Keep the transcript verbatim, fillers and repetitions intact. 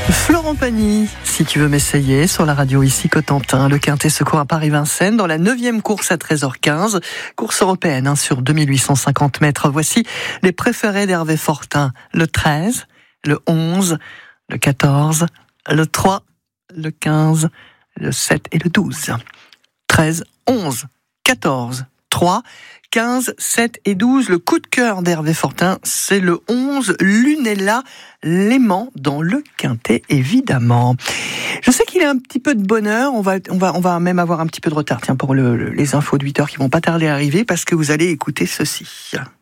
Florent Pagny, si tu veux m'essayer, sur la radio ici Cotentin. Le Quintet se court à Paris-Vincennes dans la neuvième course à treize heures quinze. Course européenne hein, sur deux mille huit cent cinquante mètres. Voici les préférés d'Hervé Fortin. Le treize, le onze, le quatorze, le trois, le quinze, le sept et le douze. treize, onze, quatorze, trois, quinze, sept et douze. Le coup de cœur d'Hervé Fortin, c'est le onze, Lunella, l'aimant dans le Quintet, évidemment. Je sais qu'il a un petit peu de bonheur. On va, on va, on va même avoir un petit peu de retard, tiens, pour le, le, les infos de huit heures qui vont pas tarder à arriver parce que vous allez écouter ceci.